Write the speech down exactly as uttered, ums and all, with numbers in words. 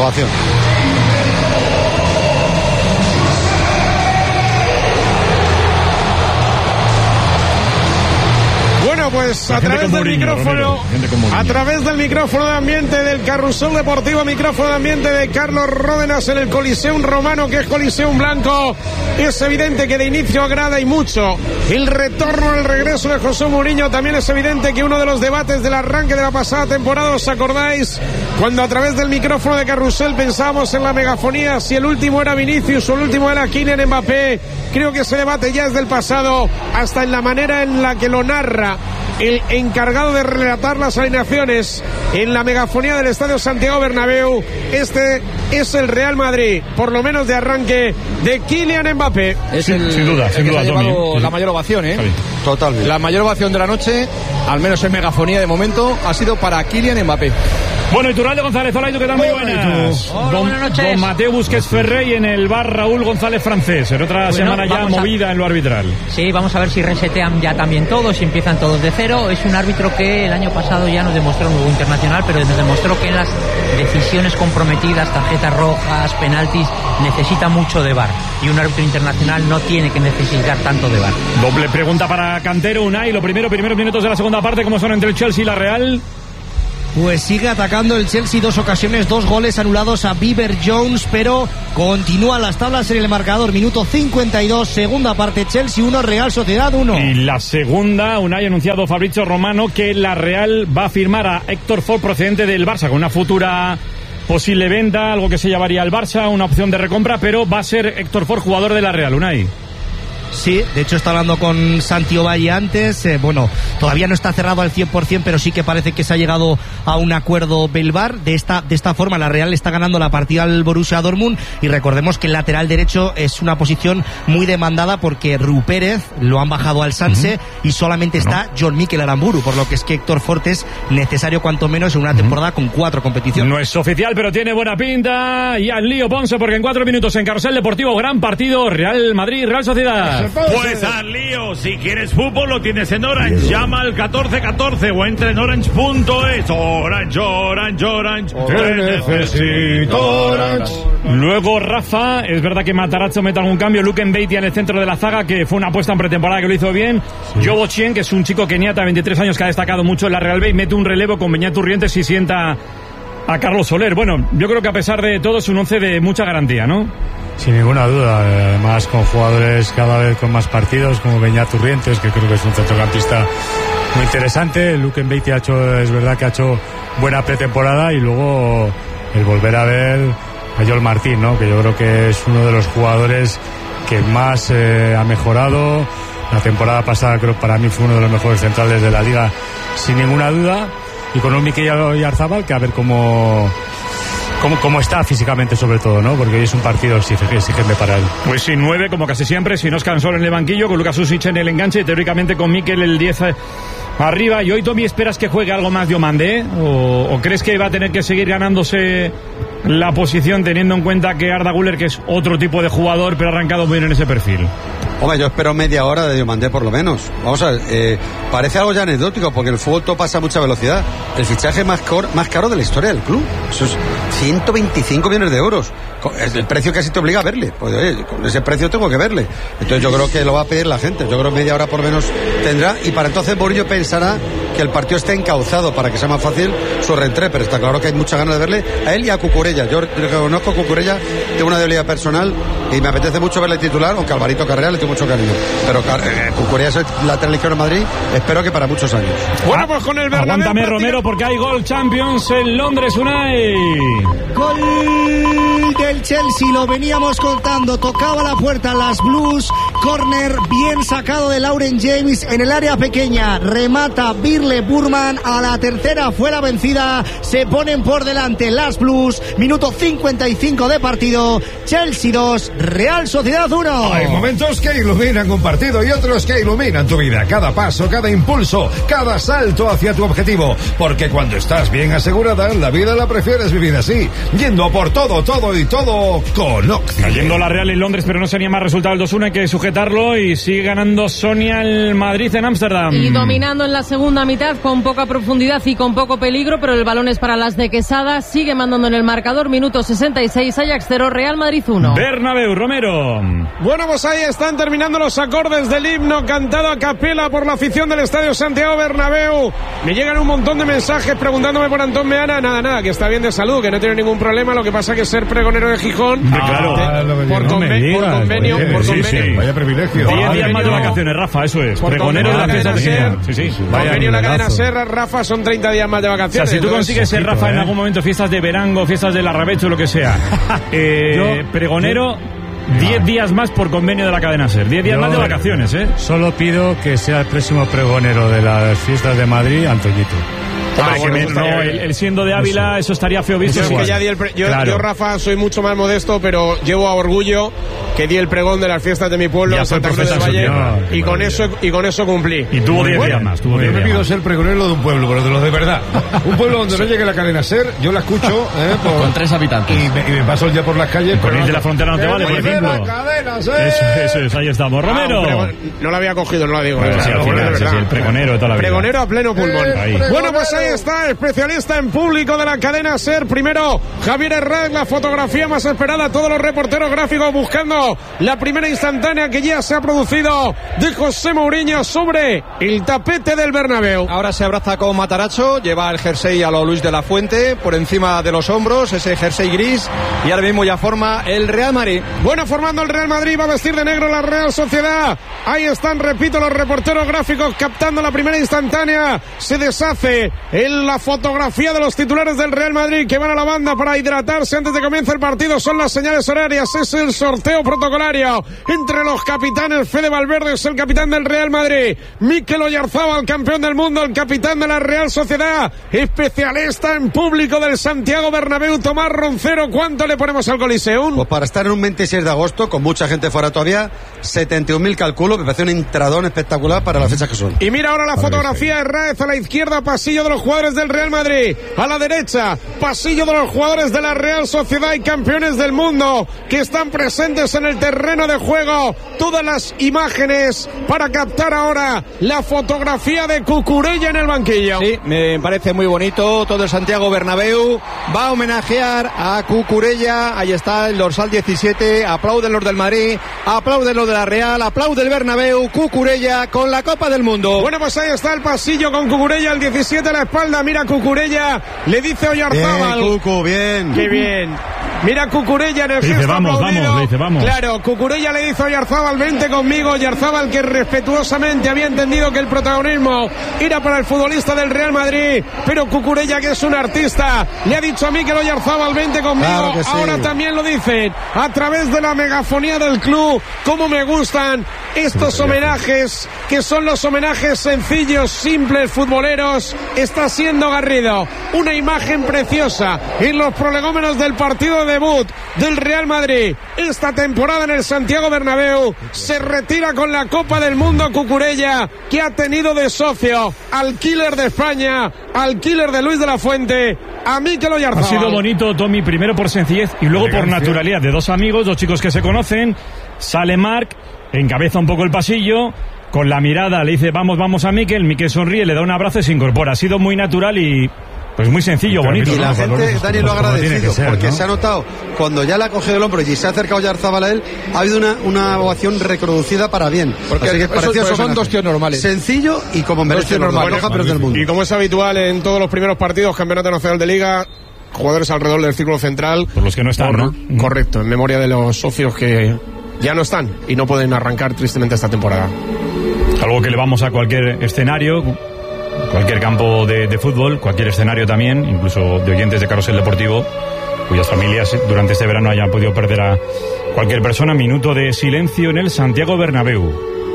ovación. Pues a través del Mourinho, micrófono, Romero, a través del micrófono de ambiente del Carrusel Deportivo, micrófono de ambiente de Carlos Ródenas en el Coliseum Romano, que es Coliseum Blanco, es evidente que de inicio agrada y mucho el retorno, el regreso de José Mourinho. También es evidente que uno de los debates del arranque de la pasada temporada, ¿os acordáis? Cuando a través del micrófono de Carrusel pensábamos en la megafonía, si el último era Vinicius o el último era Kylian Mbappé. Creo que ese debate ya es del pasado, hasta en la manera en la que lo narra el encargado de relatar las alineaciones en la megafonía del Estadio Santiago Bernabéu. Este es el Real Madrid, por lo menos de arranque, de Kylian Mbappé. Es el, sin duda, sin el duda, que se ha Tommy. llevado la mayor ovación, ¿eh? Totalmente. La mayor ovación de la noche, al menos en megafonía de momento, ha sido para Kylian Mbappé. Bueno, Iturralde González, hola, ¿y tú qué tal? Muy buenas. Hola, don, buenas noches. Don Mateo Busquets Ferrey en el bar Raúl González Francés. En otra Bueno, semana ya movida a... en lo arbitral. Sí, vamos a ver si resetean ya también todos, si empiezan todos de cero. Es un árbitro que el año pasado ya nos demostró un nuevo internacional, pero nos demostró que en las decisiones comprometidas, tarjetas rojas, penaltis, necesita mucho de V A R. Y un árbitro internacional no tiene que necesitar tanto de V A R. Doble pregunta para Cantero, Unai. Lo primero, primeros minutos de la segunda parte, ¿cómo son entre el Chelsea y la Real? Pues sigue atacando el Chelsea, dos ocasiones, dos goles anulados a Beaver Jones, pero continúan las tablas en el marcador. Minuto cincuenta y dos, segunda parte, Chelsea uno, Real Sociedad uno. Y la segunda, Unai, ha anunciado Fabrizio Romano que la Real va a firmar a Héctor Ford procedente del Barça, con una futura posible venta, algo que se llevaría al Barça, una opción de recompra, pero va a ser Héctor Ford jugador de la Real, Unai. Sí, de hecho está hablando con Santi Ovalle antes, eh, bueno, todavía no está cerrado al cien por ciento, pero sí que parece que se ha llegado a un acuerdo Belvar. De esta, de esta forma la Real está ganando la partida al Borussia Dortmund, y recordemos que el lateral derecho es una posición muy demandada porque Ru Pérez lo han bajado al Sanse, uh-huh. y solamente está no. John Mikel Aramburu, por lo que es que Héctor Ford es necesario cuanto menos en una temporada uh-huh. con cuatro competiciones. No es oficial, pero tiene buena pinta, y al lío Ponce, porque en cuatro minutos en Carrusel Deportivo, gran partido, Real Madrid, Real Sociedad. Pues al lío, si quieres fútbol lo tienes en Orange, llama al catorce catorce o entra en orange punto es. Orange, Orange, Orange, te necesito Orange. Luego Rafa, es verdad que Matarazzo mete algún cambio, Luke Mbeitia en el centro de la zaga, que fue una apuesta en pretemporada que lo hizo bien, sí. Jobo Chien, que es un chico keniata de veintitrés años que ha destacado mucho en la Real B, y mete un relevo con Beñat Urrientes y sienta a Carlos Soler. Bueno, yo creo que a pesar de todo es un once de mucha garantía, ¿no? Sin ninguna duda, además con jugadores cada vez con más partidos, como Beñat Urrientes, que creo que es un centrocampista muy interesante. Luke Mbeitia ha hecho, es verdad que ha hecho buena pretemporada, y luego el volver a ver a Joel Martín, ¿no? Que yo creo que es uno de los jugadores que más eh, ha mejorado. La temporada pasada creo para mí fue uno de los mejores centrales de la liga, sin ninguna duda, y con un Mikel Oyarzabal que a ver cómo Cómo, cómo está físicamente sobre todo, ¿no? Porque hoy es un partido exigente para él. Pues sin nueve, como casi siempre, si no es Cansol en el banquillo, con Lucas Usic en el enganche, y teóricamente con Mikel el diez arriba. ¿Y hoy, Tommy, esperas que juegue algo más Diomandé? ¿O, o crees que va a tener que seguir ganándose la posición, teniendo en cuenta que Arda Güler, que es otro tipo de jugador, pero ha arrancado muy bien en ese perfil? Hombre, yo espero media hora de Diomandé por lo menos. Vamos a ver, eh, parece algo ya anecdótico, porque el fútbol todo pasa a mucha velocidad. El fichaje más, cor, más caro de la historia del club. Eso es ciento veinticinco millones de euros. Es el precio que casi te obliga a verle. Pues, oye, con ese precio tengo que verle. Entonces yo creo que lo va a pedir la gente. Yo creo que media hora por lo menos tendrá. Y para entonces Mourinho pensará que el partido esté encauzado para que sea más fácil su reentré. Pero está claro que hay muchas ganas de verle a él y a Cucurella. Yo reconozco a Cucurella, tengo una debilidad personal y me apetece mucho verle titular, aunque Alvarito Carrera le tengo mucho cariño. Pero eh, Cucurella es lateral izquierdo en Madrid, espero que para muchos años. Bueno, pues con el Bernabéu. Aguántame, Romero, porque hay gol Champions en Londres, Unai. Gol del Chelsea, lo veníamos contando, tocaba la puerta las Blues, córner bien sacado de Lauren James en el área pequeña, remata Birle Burman, a la tercera fuera vencida, se ponen por delante las Blues, minuto cincuenta y cinco de partido, Chelsea dos, Real Sociedad uno. Hay momentos que iluminan un partido y otros que iluminan tu vida. Cada paso, cada impulso, cada salto hacia tu objetivo. Porque cuando estás bien asegurada, la vida la prefieres vivir así. Yendo por todo, todo y todo con Occident. Cayendo la Real en Londres, pero no se anima más resultado el dos uno. Hay que sujetarlo y sigue ganando Sonia el Madrid en Ámsterdam. Y dominando en la segunda mitad con poca profundidad y con poco peligro, pero el balón es para las de Quesada. Sigue mandando en el marcador. Minuto sesenta y seis, Ajax cero, Real Madrid uno. Bernabéu, Romero. Bueno, pues ahí están terminando los acordes del himno cantado a capela por la afición del Estadio Santiago Bernabéu. Me llegan un montón de mensajes preguntándome por Antón Meana. Nada, nada, que está bien de salud, que no tiene ningún problema. Lo que pasa es que ser pregonero de Gijón, ah, claro, de, por, no conven, digas, por convenio, oye, por sí, convenio. Sí. Vaya privilegio. Diez días más de vacaciones, Rafa, eso es. Por Pregonero de la fiesta de Gijón. Sí, sí. Convenio la cadena Serra, Rafa, son treinta días más de vacaciones. O sea, si tú consigues ser Rafa, ¿eh?, en algún momento, fiestas de Verango, fiestas del Arrabecho, lo que sea, eh, yo, pregonero, diez días más por convenio de la cadena Ser. Diez días yo más de vacaciones, ¿eh? Solo pido que sea el próximo pregonero de las fiestas de Madrid, Antoñito. Ah, bueno, me, no, él, él siendo de Ávila, eso, eso estaría feo visto. Yo, es que ya di el pre, yo, claro. yo, Rafa, soy mucho más modesto, pero llevo a orgullo que di el pregón de las fiestas de mi pueblo, ya Santa Cruz del Valle, no, y con eso y con eso cumplí. Y tuvo diez días más. Tuvo yo me pido ser pregonero de un pueblo, pero de los de verdad. Un pueblo donde no llegue la cadena Ser, yo la escucho, ¿eh? Por, con tres habitantes. Y me, y me paso ya por las calles. Con el de la frontera no te vale, por ejemplo. La cadena Ser. Eso, eso es, ahí estamos. Romero. Ah, no la había cogido, no la digo. Bueno, sí, al final, sí, sí, el pregonero de toda la vida. Pregonero a pleno pulmón. Bueno, pues ahí está, especial en público de la cadena Ser. Primero Javier Herrán, la fotografía más esperada, todos los reporteros gráficos buscando la primera instantánea que ya se ha producido de José Mourinho sobre el tapete del Bernabéu. Ahora se abraza con Matarazzo, lleva el jersey a lo Luis de la Fuente por encima de los hombros, ese jersey gris, y ahora mismo ya forma el Real Madrid. Bueno, formando el Real Madrid, va a vestir de negro la Real Sociedad. Ahí están, repito, los reporteros gráficos captando la primera instantánea. Se deshace en la fotografía de los titulares del Real Madrid que van a la banda para hidratarse antes de que comience el partido. Son las señales horarias, es el sorteo protocolario entre los capitanes. Fede Valverde es el capitán del Real Madrid, Mikel Oyarzábal, campeón del mundo, el capitán de la Real Sociedad, especialista en público del Santiago Bernabéu, Tomás Roncero. ¿Cuánto le ponemos al Coliseum? Pues para estar en un veintiséis de agosto con mucha gente fuera todavía, setenta y un mil calculo. Me parece un entradón espectacular para las fechas que son. Y mira ahora la fotografía de Raez a la izquierda, pasillo de los jugadores del Real Madrid. A la derecha, pasillo de los jugadores de la Real Sociedad y campeones del mundo que están presentes en el terreno de juego. Todas las imágenes para captar ahora la fotografía de Cucurella en el banquillo. Sí, me parece muy bonito. Todo el Santiago Bernabéu va a homenajear a Cucurella. Ahí está el dorsal diecisiete. Aplauden los del Madrid, aplauden los de la Real, aplaude el Bernabéu. Cucurella con la Copa del Mundo. Bueno, pues ahí está el pasillo con Cucurella, el diecisiete a la espalda. Mira Cucurella. Le dice Oyarzábal. Bien, Cucu, bien. Qué bien. Mira Cucurella en el dice, gesto vamos, aplaudido. vamos, le dice, vamos. Claro, Cucurella le dice a Oyarzábal, vente conmigo. Oyarzábal, que respetuosamente había entendido que el protagonismo era para el futbolista del Real Madrid, pero Cucurella, que es un artista, le ha dicho a Mikel Oyarzábal, vente conmigo. Claro que sí. Ahora también lo dicen a través de la megafonía del club. Cómo me gustan estos homenajes, que son los homenajes sencillos, simples, futboleros. Está siendo Garrido una imagen preciosa en los prolegómenos del partido de debut del Real Madrid esta temporada en el Santiago Bernabéu. Se retira con la Copa del Mundo Cucurella, que ha tenido de socio al killer de España, al killer de Luis de la Fuente, a Mikel Oyarzábal. Ha sido bonito, Tommy, primero por sencillez y luego por naturalidad de dos amigos, dos chicos que se conocen. Sale Marc, encabeza un poco el pasillo, con la mirada le dice vamos, vamos a Mikel. Mikel sonríe, le da un abrazo y se incorpora. Ha sido muy natural y pues muy sencillo, bonito. Y ¿no? la gente, Dani, lo ha agradecido, ser, porque ¿no? Se ha notado, cuando ya le ha cogido el hombro y se ha acercado Oyarzábal a él, ha habido una, una ovación reproducida para bien. Porque Así que eso, eso son dos tíos normales. Sencillo y como merece los bueno, campeones del mundo. Y como es habitual en todos los primeros partidos, Campeonato Nacional de Liga, jugadores alrededor del círculo central. Por los que no están, por, ¿no? Correcto, en memoria de los socios que ya no están y no pueden arrancar tristemente esta temporada. Algo que le vamos a cualquier escenario, cualquier campo de, de fútbol, cualquier escenario también, incluso de oyentes de Carrusel Deportivo, cuyas familias durante este verano hayan podido perder a cualquier persona. Minuto de silencio en el Santiago Bernabéu.